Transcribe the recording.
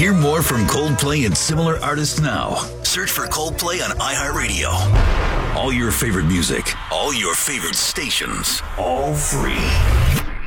Hear more from Coldplay and similar artists now. Search for Coldplay on iHeartRadio. All your favorite music, all your favorite stations, all free.